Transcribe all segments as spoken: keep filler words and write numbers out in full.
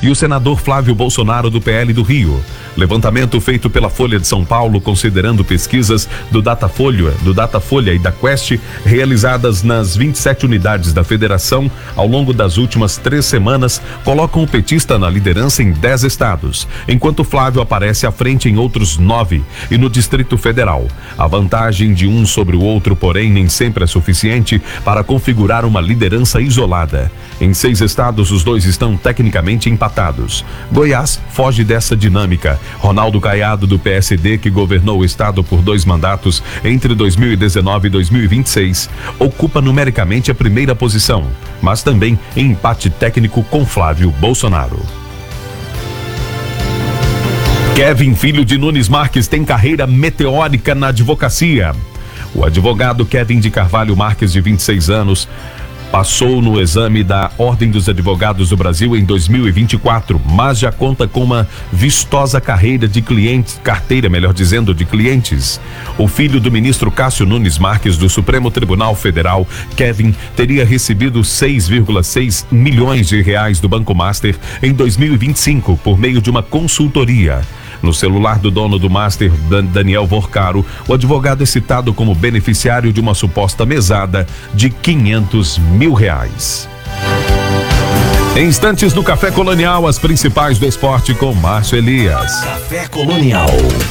e o senador Flávio Bolsonaro do P L do Rio. Levantamento feito pela Folha de São Paulo, considerando pesquisas do Datafolha, do Datafolha e da Quest, realizadas nas vinte e sete unidades da federação ao longo das últimas três semanas, colocam o petista na liderança em dez estados, enquanto Flávio aparece à frente em outros nove e no Distrito Federal. A vantagem de um sobre o outro, porém, nem sempre é suficiente para configurar uma liderança isolada. Em seis estados, os dois estão tecnicamente empatados. Goiás foge dessa dinâmica. Ronaldo Caiado, do P S D, que governou o estado por dois mandatos entre dois mil e dezenove e dois mil e vinte e seis, ocupa numericamente a primeira posição, mas também em empate técnico com Flávio Bolsonaro. Kevin, filho de Nunes Marques, tem carreira meteórica na advocacia. O advogado Kevin de Carvalho Marques, de vinte e seis anos, passou no exame da Ordem dos Advogados do Brasil em dois mil e vinte e quatro, mas já conta com uma vistosa carreira de clientes, carteira, melhor dizendo, de clientes. O filho do ministro Cássio Nunes Marques, do Supremo Tribunal Federal, Kevin, teria recebido seis vírgula seis milhões de reais do Banco Master em dois mil e vinte e cinco por meio de uma consultoria. No celular do dono do Master, Daniel Vorcaro, o advogado é citado como beneficiário de uma suposta mesada de quinhentos mil reais. Em instantes no Café Colonial, as principais do esporte com Márcio Elias. Café Colonial.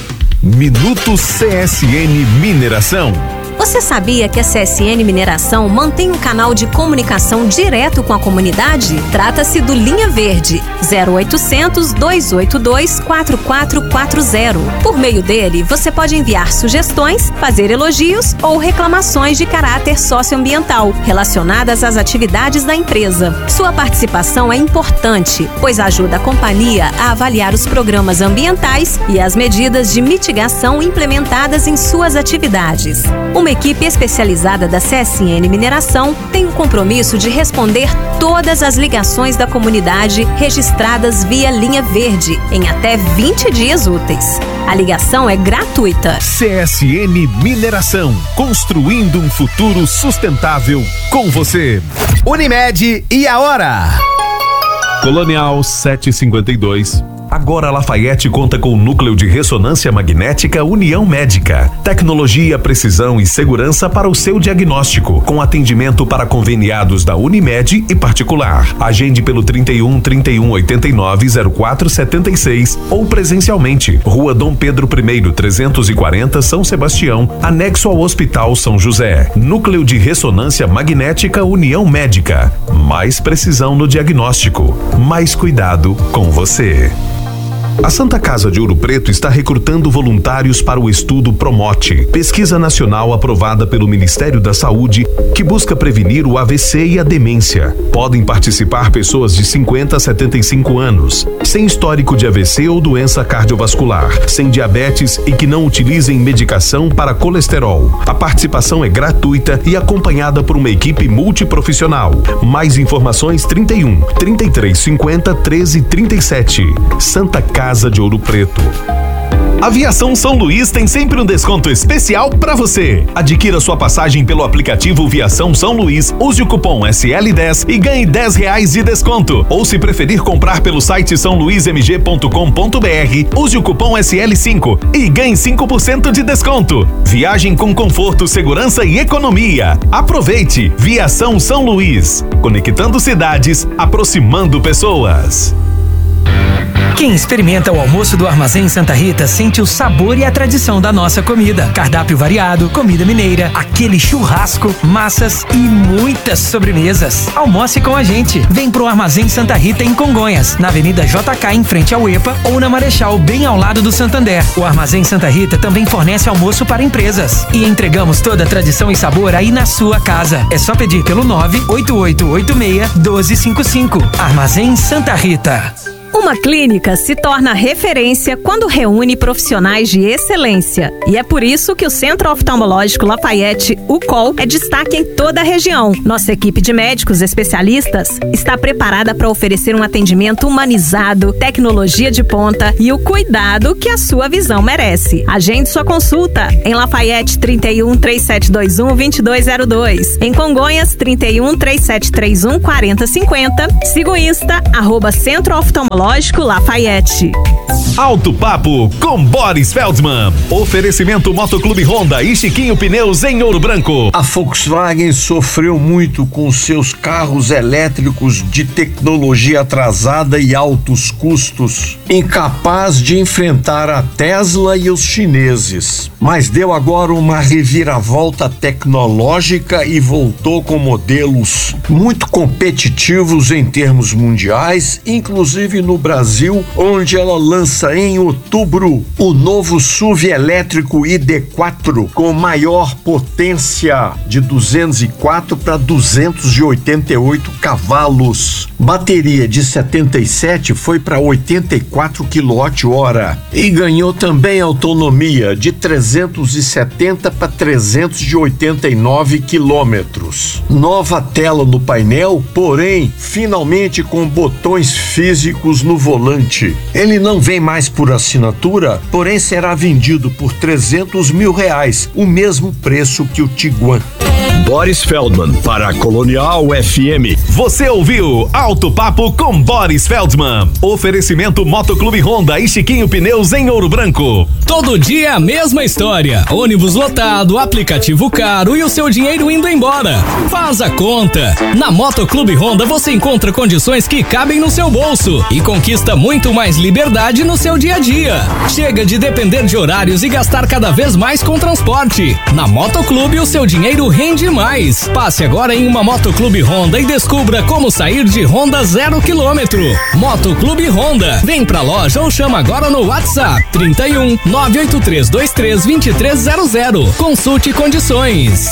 Minuto C S N Mineração. Você sabia que a C S N Mineração mantém um canal de comunicação direto com a comunidade? Trata-se do Linha Verde, zero oitocentos, dois oito dois, quatro quatro quatro zero. Por meio dele, você pode enviar sugestões, fazer elogios ou reclamações de caráter socioambiental relacionadas às atividades da empresa. Sua participação é importante, pois ajuda a companhia a avaliar os programas ambientais e as medidas de mitigação implementadas em suas atividades. Uma equipe especializada da C S N Mineração tem o compromisso de responder todas as ligações da comunidade registradas via Linha Verde em até vinte dias úteis. A ligação é gratuita. C S N Mineração, construindo um futuro sustentável com você. Unimed, e a hora? Colonial sete e cinquenta e dois. Agora a Lafayette conta com o núcleo de ressonância magnética União Médica. Tecnologia, precisão e segurança para o seu diagnóstico, com atendimento para conveniados da Unimed e particular. Agende pelo trinta e um, trinta e um, oitenta e nove, zero quatro setenta e seis ou presencialmente. Rua Dom Pedro I, trezentos e quarenta, São Sebastião, anexo ao Hospital São José. Núcleo de ressonância magnética União Médica. Mais precisão no diagnóstico, mais cuidado com você. A Santa Casa de Ouro Preto está recrutando voluntários para o estudo Promote, pesquisa nacional aprovada pelo Ministério da Saúde, que busca prevenir o A V C e a demência. Podem participar pessoas de cinquenta a setenta e cinco anos, sem histórico de A V C ou doença cardiovascular, sem diabetes e que não utilizem medicação para colesterol. A participação é gratuita e acompanhada por uma equipe multiprofissional. Mais informações trinta e um, trinta e três, cinquenta, treze, trinta e sete. Santa Casa Casa de Ouro Preto. Aviação São Luís tem sempre um desconto especial para você. Adquira sua passagem pelo aplicativo Viação São Luís, use o cupom S L dez e ganhe dez reais de desconto. Ou se preferir comprar pelo site são luís m g ponto com ponto b r, use o cupom S L cinco e ganhe cinco por cento de desconto. Viagem com conforto, segurança e economia. Aproveite! Viação São Luís, conectando cidades, aproximando pessoas. Quem experimenta o almoço do Armazém Santa Rita sente o sabor e a tradição da nossa comida. Cardápio variado, comida mineira, aquele churrasco, massas e muitas sobremesas. Almoce com a gente. Vem pro Armazém Santa Rita em Congonhas, na Avenida J K em frente ao EPA ou na Marechal, bem ao lado do Santander. O Armazém Santa Rita também fornece almoço para empresas. E entregamos toda a tradição e sabor aí na sua casa. É só pedir pelo nove oito oito oito seis um dois cinco cinco. Armazém Santa Rita. Uma clínica se torna referência quando reúne profissionais de excelência. E é por isso que o Centro Oftalmológico Lafayette, o C O L, é destaque em toda a região. Nossa equipe de médicos especialistas está preparada para oferecer um atendimento humanizado, tecnologia de ponta e o cuidado que a sua visão merece. Agende sua consulta em Lafayette trinta e um, três sete dois um, vinte e dois zero dois. Em Congonhas trinta e um, três sete três um, quarenta cinquenta. Siga o Insta, arroba Centro Oftalmológico Lafayette. Alto Papo com Boris Feldman. Oferecimento Motoclube Honda e Chiquinho Pneus em Ouro Branco. A Volkswagen sofreu muito com seus carros elétricos de tecnologia atrasada e altos custos, incapaz de enfrentar a Tesla e os chineses. Mas deu agora uma reviravolta tecnológica e voltou com modelos muito competitivos em termos mundiais, inclusive no Brasil, onde ela lança em outubro o novo S U V elétrico I D quatro com maior potência de duzentos e quatro para duzentos e oitenta e oito cavalos. Bateria de setenta e sete foi para oitenta e quatro quilowatt-hora e ganhou também autonomia de trezentos e setenta para trezentos e oitenta e nove quilômetros. Nova tela no painel, porém, finalmente com botões físicos no volante. Ele não vem mais por assinatura, porém será vendido por trezentos mil reais, o mesmo preço que o Tiguan. Boris Feldman para a Colonial F M. Você ouviu Alto Papo com Boris Feldman. Oferecimento Motoclube Honda e Chiquinho Pneus em Ouro Branco. Todo dia a mesma história. Ônibus lotado, aplicativo caro e o seu dinheiro indo embora. Faz a conta. Na Motoclube Honda você encontra condições que cabem no seu bolso e conquista muito mais liberdade no seu dia a dia. Chega de depender de horários e gastar cada vez mais com transporte. Na Motoclube o seu dinheiro rende mais. Passe agora em uma Motoclube Honda e descubra como sair de Honda zero quilômetro. Motoclube Honda. Vem pra loja ou chama agora no WhatsApp trinta e um, nove oito três dois três, dois três zero zero. Consulte condições.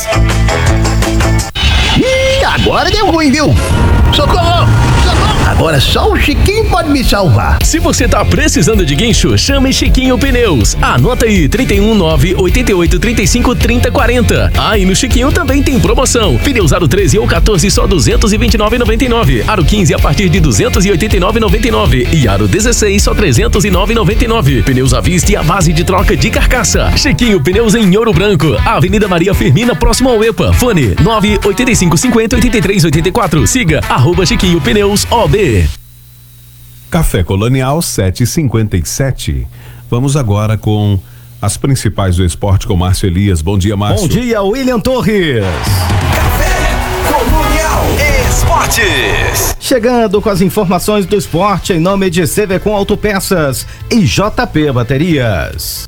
Ih, agora deu ruim, viu? Socorro! Socorro! Agora só o Chiquinho pode me salvar. Se você tá precisando de guincho, chame Chiquinho Pneus. Anota aí, trinta e um, nove oito oito, trinta e cinco, trinta, quarenta. Ah, e no Chiquinho também tem promoção. Pneus aro treze ou quatorze só duzentos e vinte e nove reais e noventa e nove centavos. Aro quinze a partir de duzentos e oitenta e nove reais e noventa e nove centavos. E aro dezesseis só trezentos e nove reais e noventa e nove centavos. Pneus à vista e a base de troca de carcaça. Chiquinho Pneus em Ouro Branco. Avenida Maria Firmina, próximo ao EPA. Fone nove oito cinco, cinquenta, oitenta e três, oitenta e quatro. Siga arroba Chiquinho Pneus O B. Café Colonial sete e cinquenta e sete. Vamos agora com as principais do esporte com Márcio Elias. Bom dia, Márcio. Bom dia, William Torres. Café Colonial Esportes. Chegando com as informações do esporte em nome de C V Com Autopeças e J P Baterias.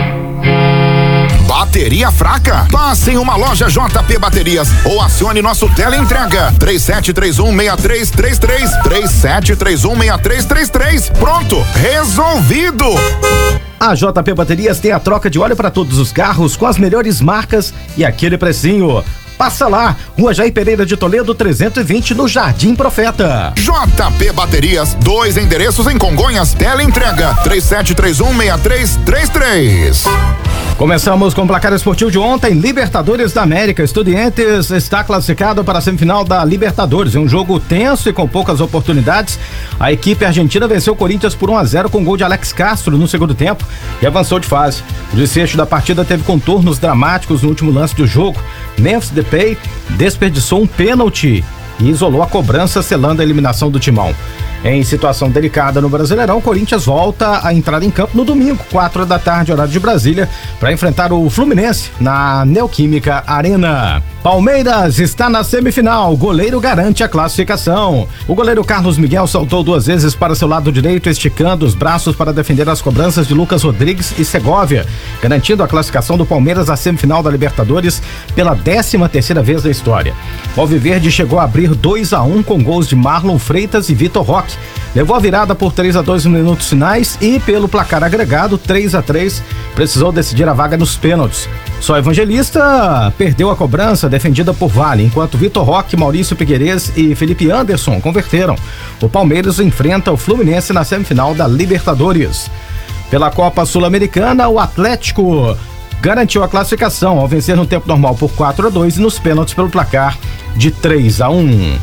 Bateria fraca? Passe em uma loja J P Baterias ou acione nosso teleentrega três sete três um, seis três três três, três sete três um, seis três três três. Pronto, resolvido! A J P Baterias tem a troca de óleo para todos os carros com as melhores marcas e aquele precinho. Passa lá, Rua Jair Pereira de Toledo, trezentos e vinte, no Jardim Profeta. J P Baterias, dois endereços em Congonhas, teleentrega três sete três um, seis três três três. Começamos com o placar esportivo de ontem. Libertadores da América. Estudiantes está classificado para a semifinal da Libertadores. É um jogo tenso e com poucas oportunidades. A equipe argentina venceu o Corinthians por um a zero com gol de Alex Castro no segundo tempo e avançou de fase. O desfecho da partida teve contornos dramáticos no último lance do jogo. Memphis Depay desperdiçou um pênalti e isolou a cobrança, selando a eliminação do Timão. Em situação delicada no Brasileirão, o Corinthians volta a entrar em campo no domingo, quatro da tarde, horário de Brasília, para enfrentar o Fluminense na Neoquímica Arena. Palmeiras está na semifinal, o goleiro garante a classificação. O goleiro Carlos Miguel saltou duas vezes para seu lado direito, esticando os braços para defender as cobranças de Lucas Rodrigues e Segovia, garantindo a classificação do Palmeiras à semifinal da Libertadores pela décima terceira vez na história. O Alviverde chegou a abrir dois a um com gols de Marlon Freitas e Vitor Roque. Roque levou a virada por três a dois nos minutos finais e, pelo placar agregado três a três, precisou decidir a vaga nos pênaltis. Só Evangelista perdeu a cobrança defendida por Vale, enquanto Vitor Roque, Maurício Figueiredo e Felipe Anderson converteram. O Palmeiras enfrenta o Fluminense na semifinal da Libertadores. Pela Copa Sul-Americana, o Atlético garantiu a classificação ao vencer no tempo normal por quatro a dois e nos pênaltis pelo placar de três a um.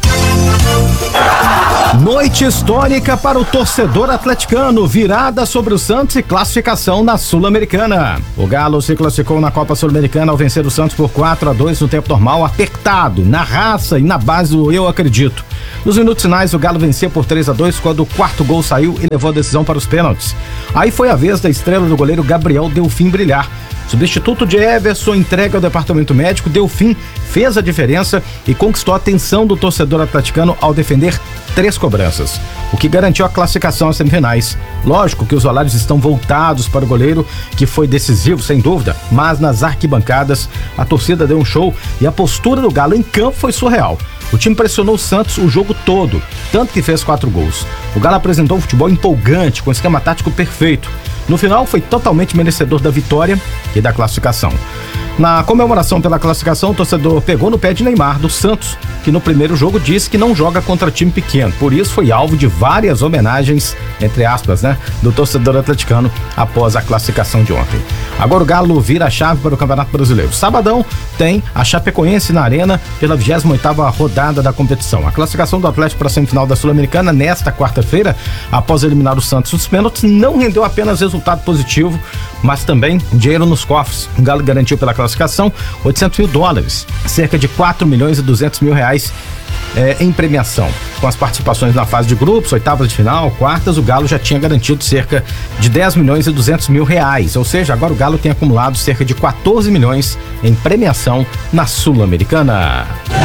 Noite histórica para o torcedor atleticano, virada sobre o Santos e classificação na Sul-Americana. O Galo se classificou na Copa Sul-Americana ao vencer o Santos por quatro a dois no tempo normal, apertado, na raça e na base do eu acredito. Nos minutos finais, o Galo vencia por três a dois quando o quarto gol saiu e levou a decisão para os pênaltis. Aí foi a vez da estrela do goleiro Gabriel Delfim brilhar. Substituto de Everson, entregue ao departamento médico, Delfim fez a diferença e conquistou a atenção do torcedor atleticano ao defender três cobranças, o que garantiu a classificação às semifinais. Lógico que os olhares estão voltados para o goleiro, que foi decisivo, sem dúvida, mas nas arquibancadas a torcida deu um show e a postura do Galo em campo foi surreal. O time pressionou o Santos o jogo todo, tanto que fez quatro gols. O Galo apresentou um futebol empolgante, com esquema tático perfeito. No final, foi totalmente merecedor da vitória e da classificação. Na comemoração pela classificação, o torcedor pegou no pé de Neymar, do Santos, que no primeiro jogo disse que não joga contra time pequeno. Por isso, foi alvo de várias homenagens, entre aspas, né, do torcedor atleticano após a classificação de ontem. Agora o Galo vira a chave para o Campeonato Brasileiro. Sabadão tem a Chapecoense na Arena pela vigésima oitava rodada da competição. A classificação do Atlético para a semifinal da Sul-Americana nesta quarta-feira, após eliminar o Santos nos pênaltis, não rendeu apenas resultado positivo, mas também dinheiro nos cofres. O Galo garantiu pela classificação oitocentos mil dólares, cerca de quatro milhões e duzentos mil reais é, em premiação. Com as participações na fase de grupos, oitavas de final, quartas, o Galo já tinha garantido cerca de dez milhões e duzentos mil reais, ou seja, agora o Galo tem acumulado cerca de quatorze milhões em premiação na Sul-Americana.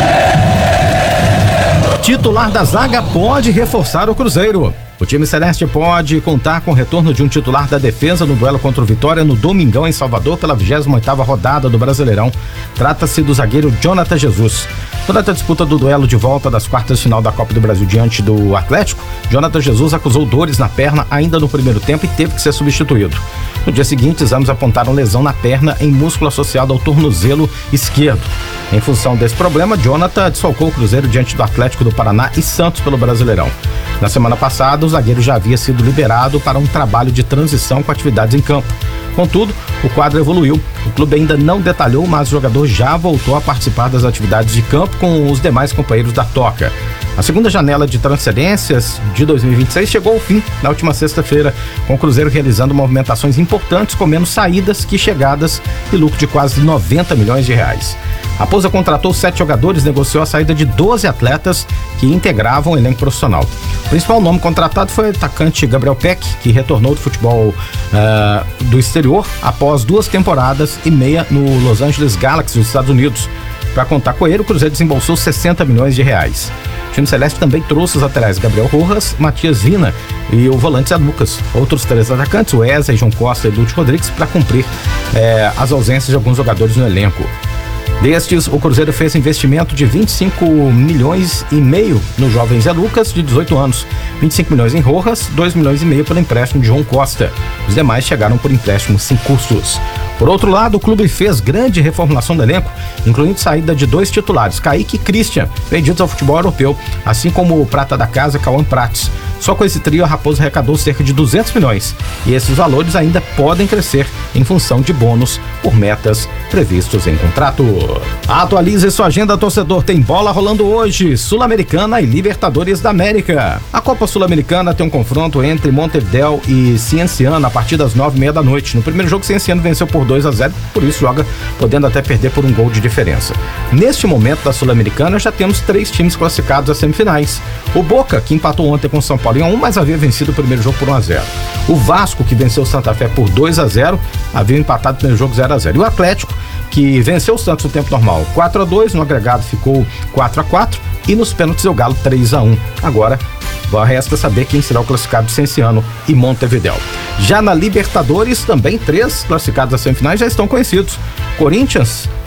Titular da zaga pode reforçar o Cruzeiro. O time celeste pode contar com o retorno de um titular da defesa no duelo contra o Vitória no domingão em Salvador pela vigésima oitava rodada do Brasileirão. Trata-se do zagueiro Jonathan Jesus. Durante a disputa do duelo de volta das quartas de final da Copa do Brasil diante do Atlético, Jonathan Jesus acusou dores na perna ainda no primeiro tempo e teve que ser substituído. No dia seguinte, exames apontaram lesão na perna em músculo associado ao tornozelo esquerdo. Em função desse problema, Jonathan desfalcou o Cruzeiro diante do Atlético do Paraná e Santos pelo Brasileirão. Na semana passada, o zagueiro já havia sido liberado para um trabalho de transição com atividades em campo. Contudo, o quadro evoluiu. O clube ainda não detalhou, mas o jogador já voltou a participar das atividades de campo com os demais companheiros da toca. A segunda janela de transferências de dois mil e vinte e seis chegou ao fim na última sexta-feira, com o Cruzeiro realizando movimentações importantes, com menos saídas que chegadas e lucro de quase noventa milhões de reais. A Raposa contratou sete jogadores e negociou a saída de doze atletas que integravam o elenco profissional. O principal nome contratado foi o atacante Gabriel Peck, que retornou do futebol uh, do exterior após duas temporadas e meia no Los Angeles Galaxy dos Estados Unidos. Para contar com ele, o Cruzeiro desembolsou sessenta milhões de reais. O time celeste também trouxe os laterais Gabriel Rojas, Matias Vina e o volante Zé Lucas. Outros três atacantes, o Wesley, João Costa e Lúcio Rodrigues, para cumprir eh, as ausências de alguns jogadores no elenco. Destes, o Cruzeiro fez investimento de vinte e cinco milhões e meio no jovem Zé Lucas, de dezoito anos, vinte e cinco milhões em Rojas, dois milhões e meio pelo empréstimo de João Costa. Os demais chegaram por empréstimos sem custos. Por outro lado, o clube fez grande reformulação do elenco, incluindo saída de dois titulares, Kaique e Christian, vendidos ao futebol europeu, assim como o prata da casa, Cauã Prates. Só com esse trio, a Raposa arrecadou cerca de duzentos milhões, e esses valores ainda podem crescer em função de bônus por metas previstos em contrato. Atualize sua agenda, torcedor. Tem bola rolando hoje, Sul-Americana e Libertadores da América. A Copa Sul-Americana tem um confronto entre Montevideo e Cienciano a partir das nove e meia da noite. No primeiro jogo, Cienciano venceu por dois a zero, por isso joga podendo até perder por um gol de diferença. Neste momento da Sul-Americana, já temos três times classificados às semifinais. O Boca, que empatou ontem com o São Paulo em um, mas havia vencido o primeiro jogo por um a zero. O Vasco, que venceu o Santa Fé por dois a zero, havia empatado o primeiro jogo zero a zero. E o Atlético, que venceu o Santos no tempo normal quatro a dois, no agregado ficou quatro a quatro e nos pênaltis o Galo três a um. Agora resta saber quem será o classificado Cienciano e Montevideo. Já na Libertadores, também três classificados às semifinais já estão conhecidos. Corinthians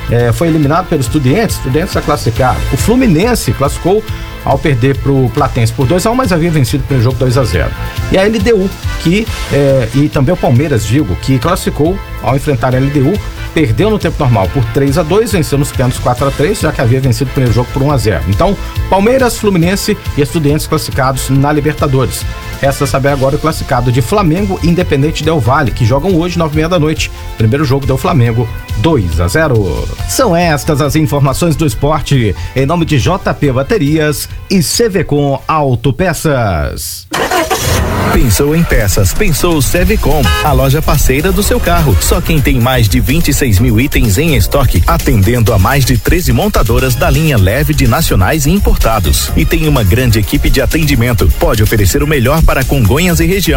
é, foi eliminado pelo Estudiantes, Estudiantes a classificar. O Fluminense classificou ao perder pro Platense por dois a um, mas havia vencido pelo jogo dois a zero. E a L D U, que, é, e também o Palmeiras, digo, que classificou ao enfrentar a L D U, perdeu no tempo normal por três a dois, venceu nos pênaltis quatro a três, já que havia vencido o primeiro jogo por um a zero. Então, Palmeiras, Fluminense e Estudiantes classificados na Libertadores. Resta saber agora o classificado de Flamengo e Independente Del Valle, que jogam hoje, nove e meia da noite. Primeiro jogo deu Flamengo, dois a zero. São estas as informações do esporte, em nome de J P Baterias e Sevecom Autopeças. Pensou em peças, pensou Sevecom, a loja parceira do seu carro. Só quem tem mais de vinte e seis mil itens em estoque, atendendo a mais de treze montadoras da linha leve de nacionais e importados. E tem uma grande equipe de atendimento. Pode oferecer o melhor para Congonhas e região.